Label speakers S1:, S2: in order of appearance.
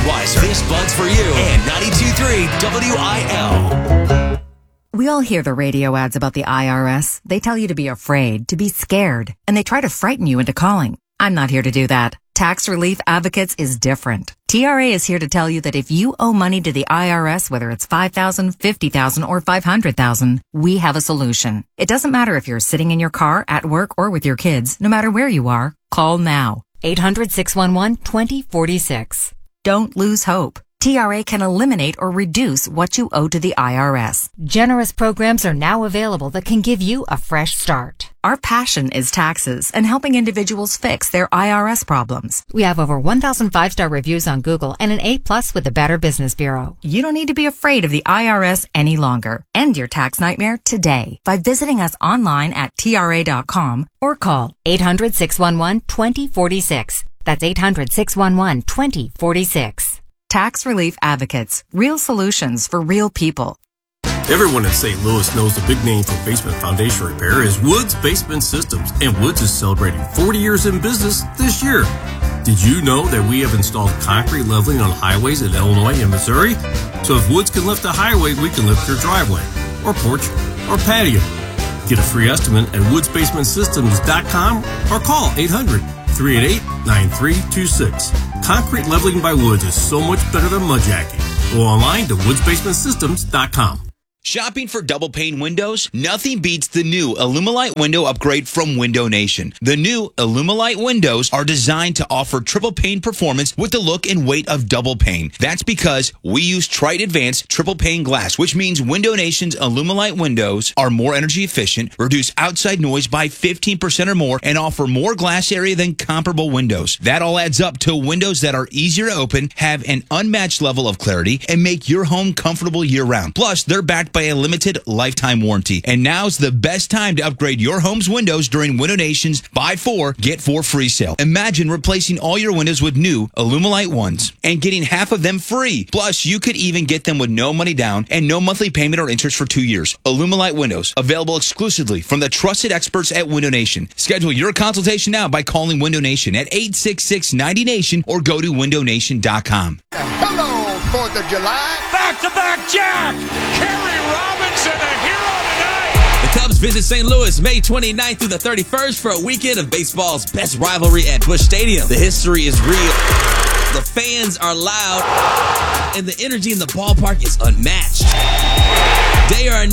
S1: Budweiser. This Bud's for you. And 92.3 WIL.
S2: We all hear the radio ads about the IRS. They tell you to be afraid, to be scared, and they try to frighten you into calling. I'm not here to do that. Tax Relief Advocates is different. TRA is here to tell you that if you owe money to the IRS, whether it's $5,000, $50,000, or $500,000, we have a solution. It doesn't matter if you're sitting in your car, at work, or with your kids. No matter where you are, call now. 800-611-2046. Don't lose hope. TRA can eliminate or reduce what you owe to the IRS. Generous programs are now available that can give you a fresh start. Our passion is taxes and helping individuals fix their IRS problems. We have over 1,000 5-star reviews on Google and an A+ with the Better Business Bureau. You don't need to be afraid of the IRS any longer. End your tax nightmare today by visiting us online at TRA.com or call 800-611-2046. That's 800-611-2046. Tax Relief Advocates. Real solutions for real people.
S3: Everyone in St. Louis knows the big name for basement foundation repair is Woods Basement Systems, and Woods is celebrating 40 years in business this year. Did you know that we have installed concrete leveling on highways in Illinois and Missouri? So if Woods can lift a highway, we can lift your driveway, or porch, or patio. Get a free estimate at woodsbasementsystems.com or call 800-388-9326. Concrete leveling by Woods is so much better than mudjacking. Go online to woodsbasementsystems.com.
S1: Shopping for double pane windows? Nothing beats the new Illumilite window upgrade from Window Nation. The new Illumilite windows are designed to offer triple pane performance with the look and weight of double pane. That's because we use Trite Advanced triple pane glass, which means Window Nation's Illumilite windows are more energy efficient, reduce outside noise by 15% or more, and offer more glass area than comparable windows. That all adds up to windows that are easier to open, have an unmatched level of clarity, and make your home comfortable year-round. Plus, they're backed by a limited lifetime warranty. And now's the best time to upgrade your home's windows during Window Nation's Buy 4, Get 4 free sale. Imagine replacing all your windows with new Illumilite ones and getting half of them free. Plus, you could even get them with no money down and no monthly payment or interest for 2 years. Illumilite windows, available exclusively from the trusted experts at Window Nation. Schedule your consultation now by calling Window Nation at 866-90NATION or go to windownation.com.
S4: Hello, 4th of July.
S5: Back-to-back Jack. Kerry Robinson, a hero tonight.
S6: The Cubs visit St. Louis May 29th through the 31st for a weekend of baseball's best rivalry at Busch Stadium. The history is real. The fans are loud, and the energy in the ballpark is unmatched. Day or night.